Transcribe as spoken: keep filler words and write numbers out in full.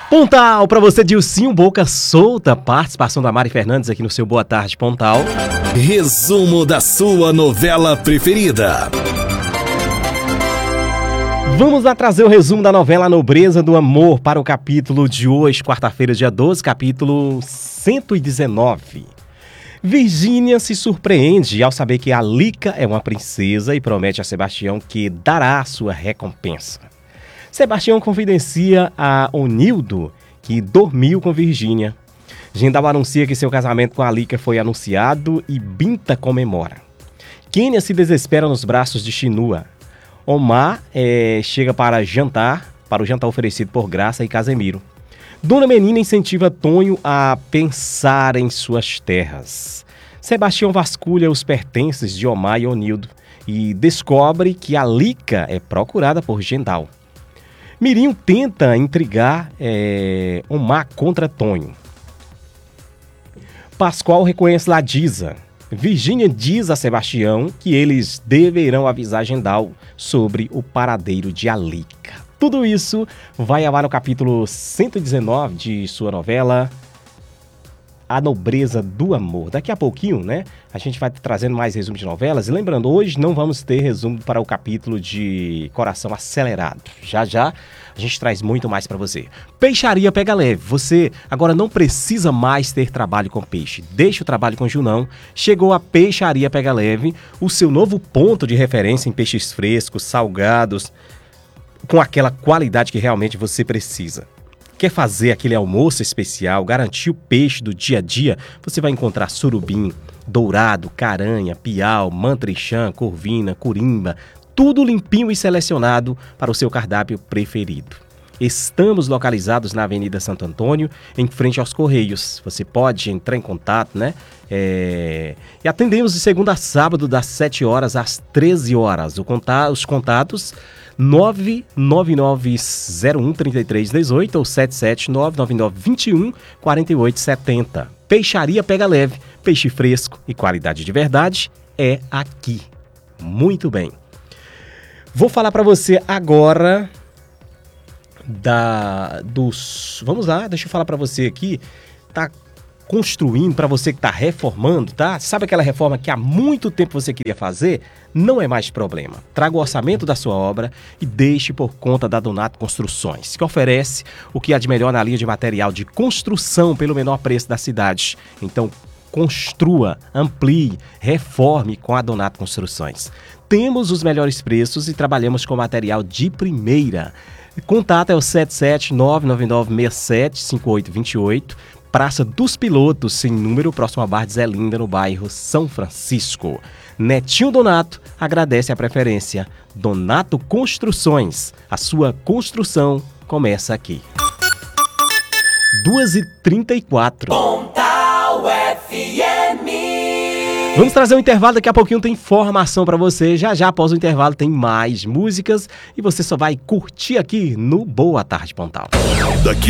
Pontal, pra você, Dilcinho Boca Solta, participação da Mari Fernandes aqui no seu Boa Tarde, Pontal. Resumo da sua novela preferida. Vamos lá trazer o resumo da novela Nobreza do Amor para o capítulo de hoje, quarta-feira, dia doze, capítulo cento e dezenove. Virgínia se surpreende ao saber que a Lica é uma princesa e promete a Sebastião que dará a sua recompensa. Sebastião confidencia a Onildo que dormiu com Virgínia. Gendal anuncia que seu casamento com a Lica foi anunciado e Binta comemora. Quênia se desespera nos braços de Chinua. Omar é, chega para jantar, para o jantar oferecido por Graça e Casemiro. Dona Menina incentiva Tonho a pensar em suas terras. Sebastião vasculha os pertences de Omar e Onildo e descobre que a Lica é procurada por Gendal. Mirinho tenta intrigar é, Omar contra Tonho. Pascoal reconhece Ladisa. Virgínia diz a Sebastião que eles deverão avisar Gendal sobre o paradeiro de Alica. Tudo isso vai ao ar no capítulo cento e dezenove de sua novela A Nobreza do Amor. Daqui a pouquinho, né, a gente vai trazendo mais resumo de novelas. E lembrando, hoje não vamos ter resumo para o capítulo de Coração Acelerado. Já já a gente traz muito mais para você. Peixaria Pega Leve. Você agora não precisa mais ter trabalho com peixe. Deixa o trabalho com Junão. Chegou a Peixaria Pega Leve, o seu novo ponto de referência em peixes frescos, salgados, com aquela qualidade que realmente você precisa. Quer fazer aquele almoço especial, garantir o peixe do dia a dia? Você vai encontrar surubim, dourado, caranha, piau, mantrixã, corvina, curimba, tudo limpinho e selecionado para o seu cardápio preferido. Estamos localizados na Avenida Santo Antônio, em frente aos Correios. Você pode entrar em contato, né? É... E atendemos de segunda a sábado, das sete horas às treze horas. O conta... Os contatos nove nove nove zero um três três um oito ou sete sete nove nove nove dois um quatro oito sete zero. Peixaria Pega Leve, peixe fresco e qualidade de verdade é aqui. Muito bem. Vou falar para você agora da dos... Vamos lá, deixa eu falar para você aqui. Tá construindo, para você que está reformando, tá? Sabe aquela reforma que há muito tempo você queria fazer? Não é mais problema. Traga o orçamento da sua obra e deixe por conta da Donato Construções, que oferece o que há de melhor na linha de material de construção pelo menor preço da cidade. Então, construa, amplie, reforme com a Donato Construções. Temos os melhores preços e trabalhamos com material de primeira. Contato é o sete sete nove nove nove seis sete cinco oito dois oito, Praça dos Pilotos, sem número, próximo a Bar de Zé Linda, no bairro São Francisco. Netinho Donato agradece a preferência. Donato Construções, a sua construção começa aqui. duas e trinta e quatro. Pontal F M. Vamos trazer um intervalo, daqui a pouquinho tem informação para você. Já já após o intervalo tem mais músicas e você só vai curtir aqui no Boa Tarde Pontal. Daqui